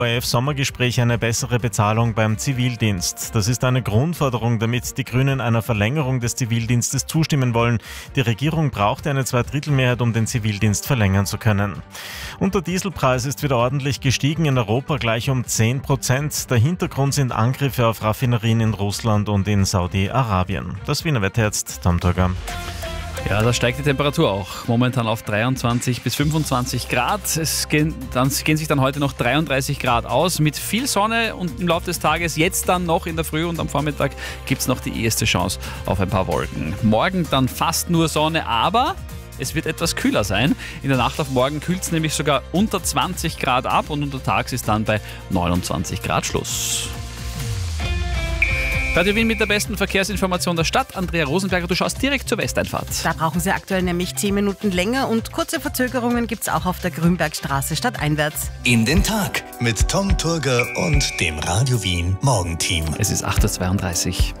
ORF-Sommergespräch eine bessere Bezahlung beim Zivildienst. Das ist eine Grundforderung, damit die Grünen einer Verlängerung des Zivildienstes zustimmen wollen. Die Regierung braucht eine Zweidrittelmehrheit, um den Zivildienst verlängern zu können. Und der Dieselpreis ist wieder ordentlich gestiegen, in Europa gleich um 10%. Der Hintergrund sind Angriffe auf Raffinerien in Russland und in Saudi-Arabien. Das Wiener Wetter jetzt, Tom Turger. Ja, da steigt die Temperatur auch. Momentan auf 23 bis 25 Grad. Es gehen sich dann heute noch 33 Grad aus mit viel Sonne und im Laufe des Tages, jetzt dann noch in der Früh und am Vormittag gibt es noch die erste Chance auf ein paar Wolken. Morgen dann fast nur Sonne, aber es wird etwas kühler sein. In der Nacht auf morgen kühlt es nämlich sogar unter 20 Grad ab und untertags ist dann bei 29 Grad Schluss. Radio Wien mit der besten Verkehrsinformation der Stadt. Andrea Rosenberger, du schaust direkt zur Westeinfahrt. Da brauchen Sie aktuell nämlich 10 Minuten länger und kurze Verzögerungen gibt es auch auf der Grünbergstraße stadteinwärts. In den Tag mit Tom Turger und dem Radio Wien Morgenteam. Es ist 8.32 Uhr.